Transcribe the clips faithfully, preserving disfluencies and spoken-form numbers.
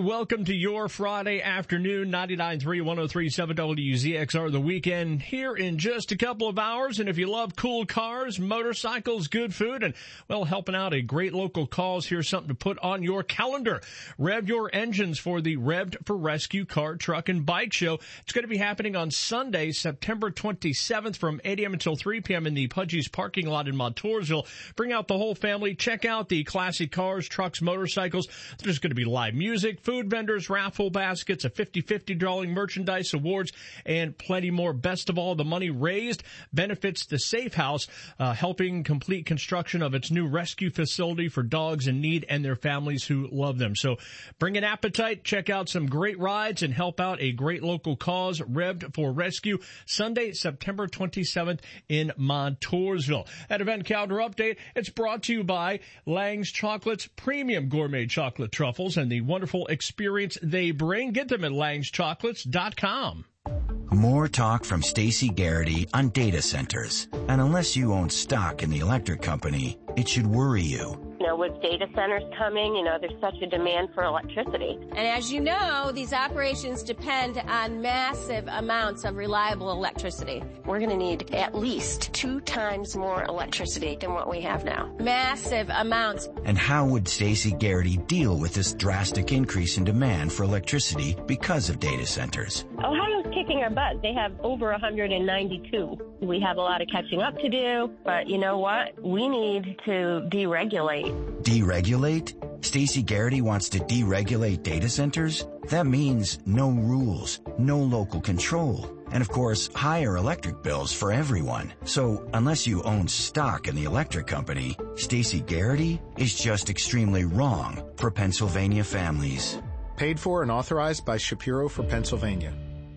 Welcome to your Friday afternoon, ninety-nine point three, one oh three point seven W Z X R, the weekend here in just a couple of hours. And if you love cool cars, motorcycles, good food, and, well, helping out a great local cause, here's something to put on your calendar. Rev your engines for the Revved for Rescue car, truck, and bike show. It's going to be happening on Sunday, September twenty-seventh from eight a.m. until three p.m. in the Pudgy's parking lot in Montoursville. Bring out the whole family. Check out the classic cars, trucks, motorcycles. There's going to be live music, food vendors, raffle baskets, a fifty-fifty drawing, merchandise, awards, and plenty more. Best of all, the money raised benefits the Safe House, uh, helping complete construction of its new rescue facility for dogs in need and their families who love them. So bring an appetite, check out some great rides, and help out a great local cause, Revved for Rescue, Sunday, September twenty-seventh in Montoursville. That event calendar update, it's brought to you by Lang's Chocolates, premium gourmet chocolate truffles, and the wonderful experience they bring. Get them at langs chocolates dot com. More talk from Stacey Garrity on data centers. And unless you own stock in the electric company, it should worry you. You know, with data centers coming, you know, there's such a demand for electricity. And as you know, these operations depend on massive amounts of reliable electricity. We're going to need at least two times more electricity than what we have now. Massive amounts. And how would Stacey Garrity deal with this drastic increase in demand for electricity because of data centers? Ohio's kicking our butt. They have over one hundred ninety-two. We have a lot of catching up to do, but you know what? We need to deregulate. Deregulate? Stacey Garrity wants to deregulate data centers? That means no rules, no local control, and of course, higher electric bills for everyone. So unless you own stock in the electric company, Stacey Garrity is just extremely wrong for Pennsylvania families. Paid for and authorized by Shapiro for Pennsylvania.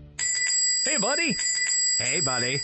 Hey, buddy. Hey, buddy.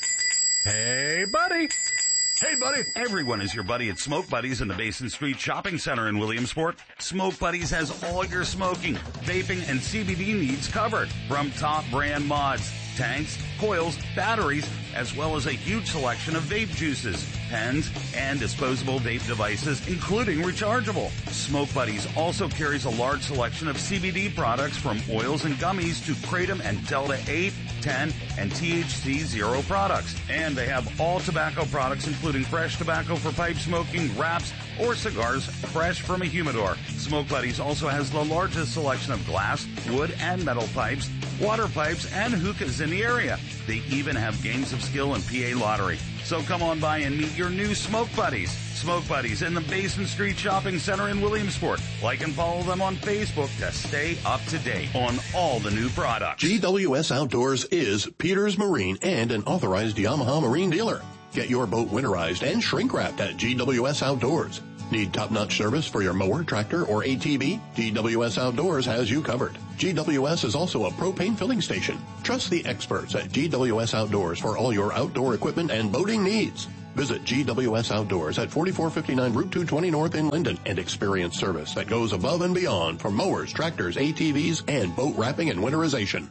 Hey, buddy. Hey, buddy. Everyone is your buddy at Smoke Buddies in the Basin Street Shopping Center in Williamsport. Smoke Buddies has all your smoking, vaping, and C B D needs covered. From top brand mods, tanks, coils, batteries, as well as a huge selection of vape juices, pens, and disposable vape devices, including rechargeable. Smoke Buddies also carries a large selection of C B D products from oils and gummies to Kratom and Delta eight, ten, and T H C zero products. And they have all tobacco products, including fresh tobacco for pipe smoking, wraps, or cigars fresh from a humidor. Smoke Buddies also has the largest selection of glass, wood, and metal pipes, water pipes, and hookahs in the area. They even have games of skill and P A lottery. So come on by and meet your new Smoke Buddies. Smoke Buddies in the Basin Street Shopping Center in Williamsport. Like and follow them on Facebook to stay up to date on all the new products. G W S Outdoors is Peters Marine and an authorized Yamaha Marine dealer. Get your boat winterized and shrink wrapped at G W S Outdoors. Need top-notch service for your mower, tractor, or A T V? G W S Outdoors has you covered. G W S is also a propane filling station. Trust the experts at G W S Outdoors for all your outdoor equipment and boating needs. Visit G W S Outdoors at forty-four fifty-nine Route two twenty North in Linden and experience service that goes above and beyond for mowers, tractors, A T Vs, and boat wrapping and winterization.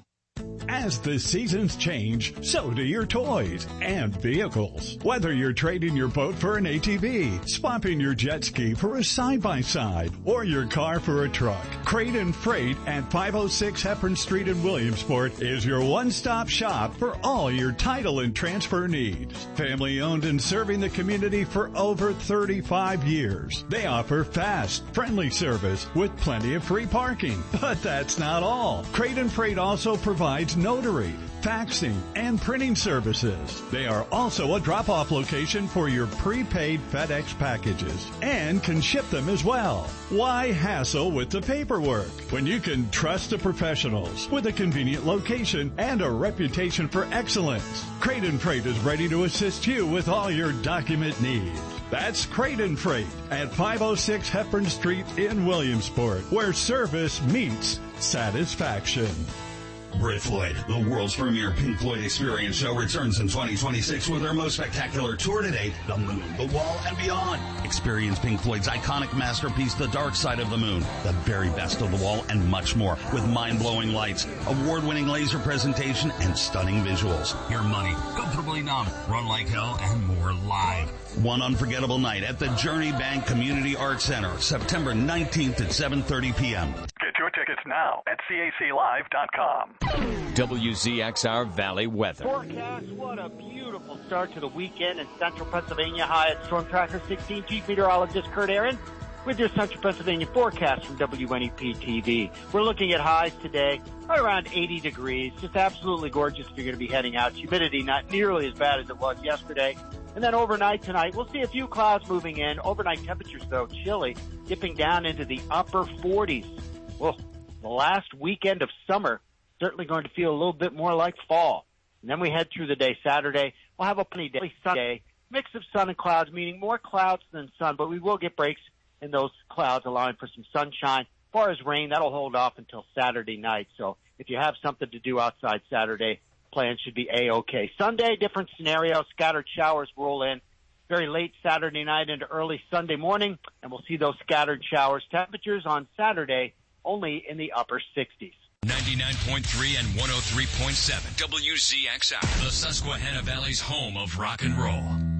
As the seasons change, so do your toys and vehicles. Whether you're trading your boat for an A T V, swapping your jet ski for a side-by-side, or your car for a truck, Crate and Freight at five oh six Hepburn Street in Williamsport is your one-stop shop for all your title and transfer needs. Family-owned and serving the community for over thirty-five years. They offer fast, friendly service with plenty of free parking. But that's not all. Crate and Freight also provides notary, faxing, and printing services. They are also a drop-off location for your prepaid FedEx packages and can ship them as well. Why hassle with the paperwork when you can trust the professionals with a convenient location and a reputation for excellence? Crate and Freight is ready to assist you with all your document needs. That's Crate and Freight at five oh six Hepburn Street in Williamsport, where service meets satisfaction. Brit Floyd, the world's premier Pink Floyd experience show, returns in twenty twenty-six with their most spectacular tour to date, The Moon, The Wall, and Beyond. Experience Pink Floyd's iconic masterpiece, The Dark Side of the Moon, the very best of The Wall, and much more, with mind-blowing lights, award-winning laser presentation, and stunning visuals. Your money, comfortably numb, Run Like Hell, and more live. One unforgettable night at the Journey Bank Community Arts Center, September nineteenth at seven thirty p.m. Get your tickets tickets now at C A C live dot com. W Z X R Valley weather. Forecast, what a beautiful start to the weekend in central Pennsylvania. Hi at Storm Tracker sixteen, Chief Meteorologist Kurt Aaron with your central Pennsylvania forecast from W N E P T V. We're looking at highs today right around eighty degrees. Just absolutely gorgeous if you're going to be heading out. Humidity not nearly as bad as it was yesterday. And then overnight tonight, we'll see a few clouds moving in. Overnight temperatures, though, chilly, dipping down into the upper forties. Well, the last weekend of summer, certainly going to feel a little bit more like fall. And then we head through the day Saturday. We'll have a sunny day, Sunday, mix of sun and clouds, meaning more clouds than sun, but we will get breaks in those clouds, allowing for some sunshine. As far as rain, that'll hold off until Saturday night. So if you have something to do outside Saturday, plans should be A-OK. Sunday, different scenario. Scattered showers roll in very late Saturday night into early Sunday morning, and we'll see those scattered showers. Temperatures on Saturday only in the upper sixties. ninety-nine point three and one oh three point seven W Z X R, the Susquehanna Valley's home of rock and roll.